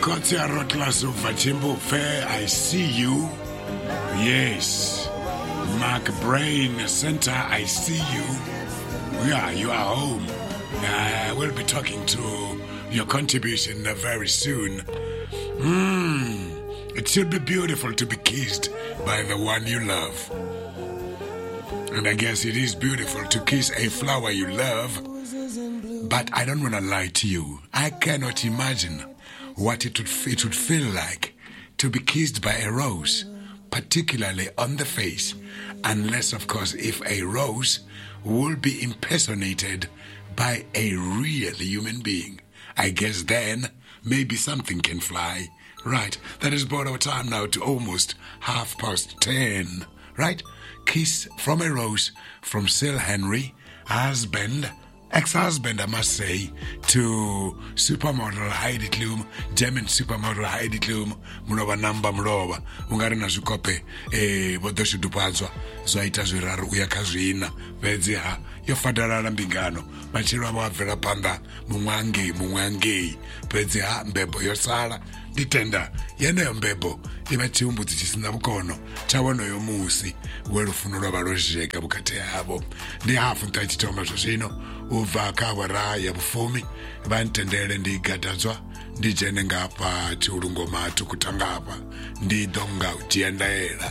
Kotsiaro class of Vachimbo Fair, I see you. Yes. Mark Brain Center, I see you. Yeah, you are home. We'll be talking to your contribution very soon. It should be beautiful to be kissed by the one you love. And I guess it is beautiful to kiss a flower you love. But I don't want to lie to you. I cannot imagine what it would feel like to be kissed by a rose, particularly on the face, unless, of course, if a rose will be impersonated by a real human being. I guess then maybe something can fly. Right, that has brought our time now to almost 10:30. Right? Kiss from a rose from Sil Henry, ex-husband, I must say, to supermodel Heidi Klum, German supermodel Heidi Klum, munova namba murova, ungari na zvikope, vodoshu dupanzwa, zvaita zviraru uyakazvina, vedziha, yofadarara mbingano, machiro avo abvera panda, mumwangei, vedziha, mbebo yosara, nditenda, yeneyo mbebo, iva chiumbudzi chisina bukono, chawonoyo musi, werufuno rwava rozheka bukati yavo, ndi hafu ntachitomba zvozvino, ubva kawara yabufumi vantendele ndigadadzwa ndijene ngapa chiurungomatu kutanga apa ndidonga uchiendaela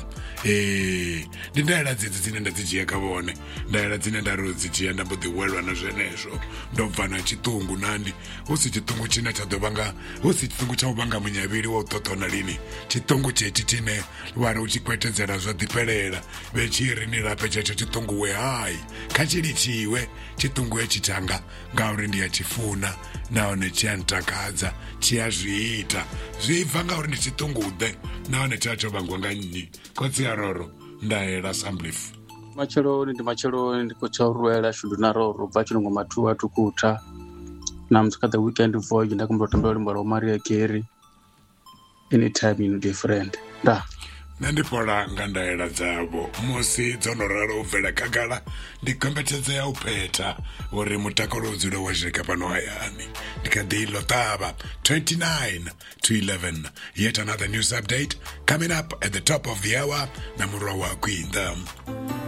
ndindaela dzidzi dzine ndadzijiya kavone ndaela dzine ndarodzijiya ndambodhiwelwa na zvenezvo ndobva na chitungu nandi usi chitungu china chadovanga usi chitungu chauvanga munyaviri wautotona lini chitungu chechi chine wari uchikwetedzera zvadhipelela vechirinira pechecho chitungu wehai kachiri chiwe chitungu echichanga ngauri ndiyachifuna naone chiyantakadza chiyazviita zvibva ngauri ndichitungude naone chachovangwa nganyi kotsiyaroro ndaela samblifu macheloni ndi macheloni ndikochaurwela shudu naroro bva chilongo matuwa tukuta na msika the weekend voyage ndakumbotambela limbo la Maria Carey anytime you need a friend nda nandipola ngandaela dzavo musi dzonorara ubvela kagala ndikombetedza ya upeta uri mutakalo udzule wazhika pano hayani ndikadhilo tava 29 to 11 yet another news update coming up at the top of the hour na murwa wakwinda